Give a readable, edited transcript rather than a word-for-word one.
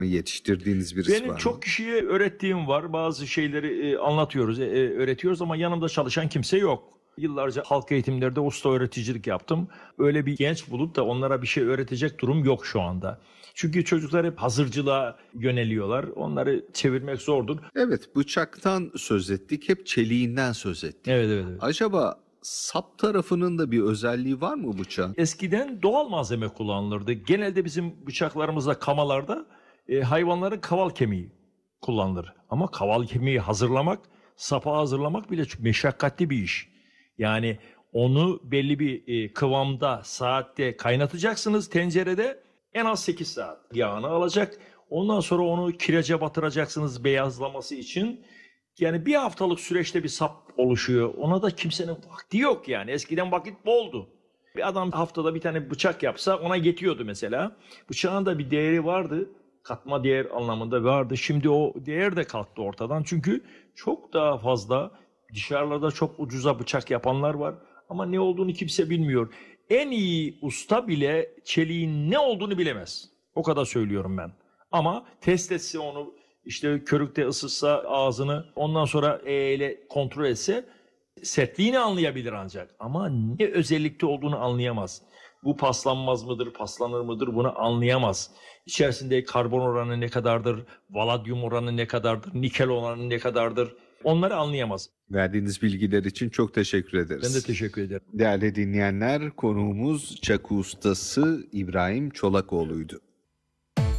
Yetiştirdiğiniz birisi var Benim mı? çok kişiye öğrettiğim var. Bazı şeyleri anlatıyoruz, öğretiyoruz ama yanımda çalışan kimse yok. Yıllarca halk eğitimlerde usta öğreticilik yaptım. Öyle bir genç bulup da onlara bir şey öğretecek durum yok şu anda. Çünkü çocuklar hep hazırcılığa yöneliyorlar. Onları çevirmek zordur. Evet, bıçaktan söz ettik, hep çeliğinden söz ettik. Evet. Acaba sap tarafının da bir özelliği var mı bıçağın? Eskiden doğal malzeme kullanılırdı. Genelde bizim bıçaklarımızda, kamalarda hayvanların kaval kemiği kullanılır. Ama kaval kemiği hazırlamak, sapa hazırlamak bile çok meşakkatli bir iş. Yani onu belli bir kıvamda, saatte kaynatacaksınız tencerede. En az 8 saat yağını alacak. Ondan sonra onu kirece batıracaksınız beyazlaması için. Yani bir haftalık süreçte bir sap oluşuyor. Ona da kimsenin vakti yok yani. Eskiden vakit boldu. Bir adam haftada bir tane bıçak yapsa ona yetiyordu mesela. Bıçağın da bir değeri vardı. Katma değer anlamında vardı. Şimdi o değer de kalktı ortadan. Çünkü çok daha fazla dışarılarda çok ucuza bıçak yapanlar var. Ama ne olduğunu kimse bilmiyor. En iyi usta bile çeliğin ne olduğunu bilemez. O kadar söylüyorum ben. Ama test etse onu, işte körükte ısıtsa ağzını, ondan sonra ile kontrol etse sertliğini anlayabilir ancak. Ama ne özellikte olduğunu anlayamaz. Bu paslanmaz mıdır, paslanır mıdır bunu anlayamaz. İçerisinde karbon oranı ne kadardır, valadyum oranı ne kadardır, nikel oranı ne kadardır, onları anlayamaz. Verdiğiniz bilgiler için çok teşekkür ederiz. Ben de teşekkür ederim. Değerli dinleyenler, konuğumuz çakı ustası İbrahim Çolakoğlu'ydu.